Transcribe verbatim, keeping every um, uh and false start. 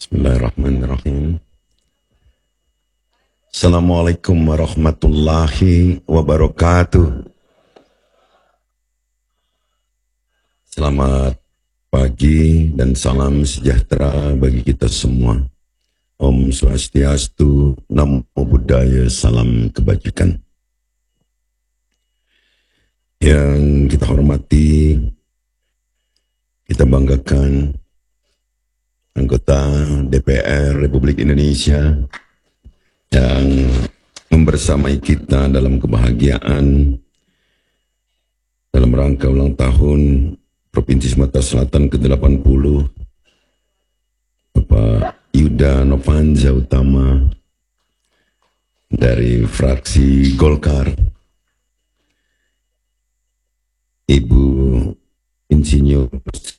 Bismillahirrahmanirrahim. Assalamualaikum warahmatullahi wabarakatuh. Selamat pagi dan salam sejahtera bagi kita semua. Om Swastiastu, Namo Buddhaya, salam kebajikan. Yang kita hormati, kita banggakan anggota D P R Republik Indonesia yang membersamai kita dalam kebahagiaan dalam rangka ulang tahun Provinsi Sumatera Selatan ke delapan puluh, Bapak Yuda Novanza Utama dari fraksi Golkar, Ibu Insinyur